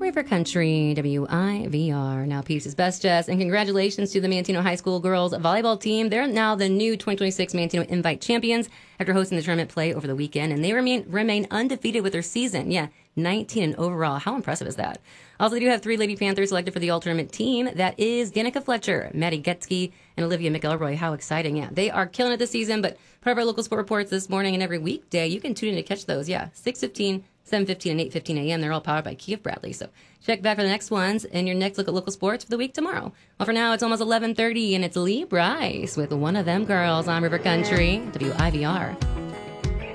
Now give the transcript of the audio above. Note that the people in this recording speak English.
River Country, WIVR. Now, Peace's best, Jess, and congratulations to the Manteno High School girls volleyball team. They're now the new 2026 Manteno Invite champions after hosting the tournament play over the weekend, and they remain undefeated with their season. Yeah, 19 and overall. How impressive is that? Also, they do have 3 Lady Panthers selected for the all-tournament team. That is Danica Fletcher, Maddie Getzky, and Olivia McElroy. How exciting. Yeah, they are killing it this season, but part of our local sport reports this morning and every weekday, you can tune in to catch those. Yeah, 6:15, 7:15, and 8:15 a.m. They're all powered by Key of Bradley. So check back for the next ones and your next look at local sports for the week tomorrow. Well, for now, it's almost 11:30, and it's Lee Bryce with One of Them Girls on River Country, WIVR.